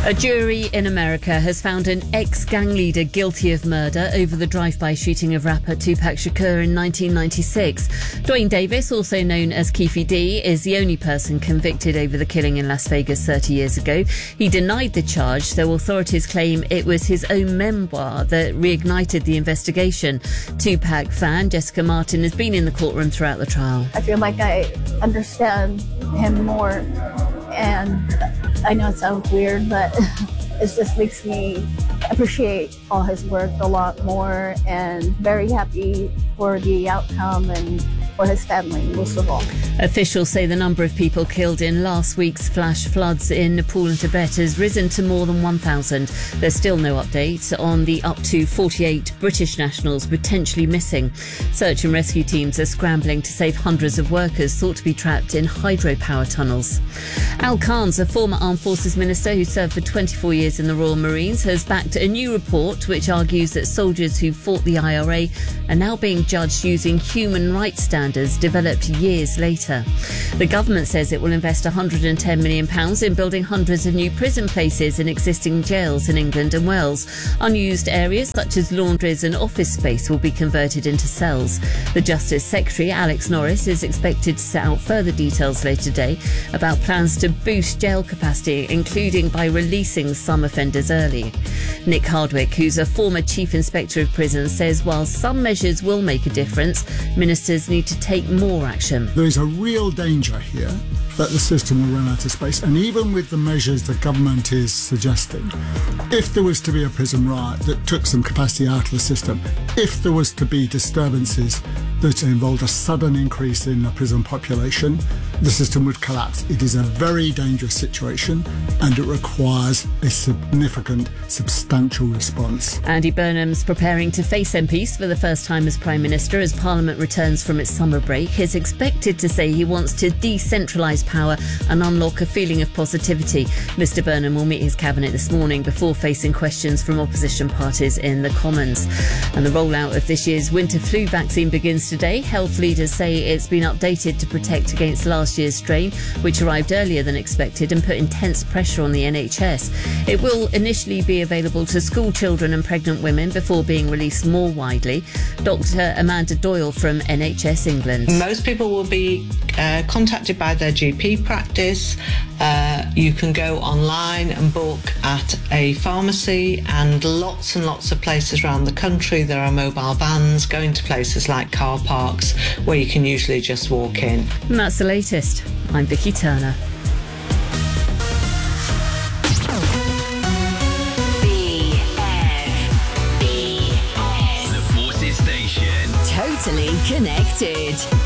A jury in America has found an ex-gang leader guilty of murder over the drive-by shooting of rapper Tupac Shakur in 1996. Dwayne Davis, also known as Keffe D, is the only person convicted over the killing in Las Vegas 30 years ago. He denied the charge, though authorities claim it was his own memoir that reignited the investigation. Tupac fan Jessica Martin has been in the courtroom throughout the trial. I feel like I understand him more, and I know it sounds weird, but it just makes me appreciate all his work a lot more, and very happy for the outcome and for his family, most of all. Officials say the number of people killed in last week's flash floods in Nepal and Tibet has risen to more than 1,000. There's still no update on the up to 48 British nationals potentially missing. Search and rescue teams are scrambling to save hundreds of workers thought to be trapped in hydropower tunnels. Al Khan's, a former Armed Forces minister who served for 24 years in the Royal Marines, has backed a new report which argues that soldiers who fought the IRA are now being judged using human rights standards developed years later. The government says it will invest £110 million in building hundreds of new prison places in existing jails in England and Wales. Unused areas such as laundries and office space will be converted into cells. The Justice Secretary, Alex Norris, is expected to set out further details later today about plans to boost jail capacity, including by releasing some offenders early. Nick Hardwick, who's a former Chief Inspector of Prisons, says while some measures will make a difference, ministers need to take more action. There is a real danger here that the system will run out of space, and even with the measures the government is suggesting, if there was to be a prison riot that took some capacity out of the system, if there was to be disturbances that involved a sudden increase in the prison population, the system would collapse. It is a very dangerous situation, and it requires a significant, substantial response. Andy Burnham's preparing to face MPs for the first time as Prime Minister as Parliament returns from its summer break. He's expected to say he wants to decentralise power and unlock a feeling of positivity. Mr Burnham will meet his cabinet this morning before facing questions from opposition parties in the Commons. And the rollout of this year's winter flu vaccine begins today. Health leaders say it's been updated to protect against last year's strain, which arrived earlier than expected and put intense pressure on the NHS. It will initially be available to school children and pregnant women before being released more widely. Dr Amanda Doyle from NHS England. Most people will be contacted by their GP practice. You can go online and book at a pharmacy, and lots of places around the country. There are mobile vans going to places like car parks where you can usually just walk in. And that's the latest. I'm Vicky Turner. The Forces Station. Totally connected.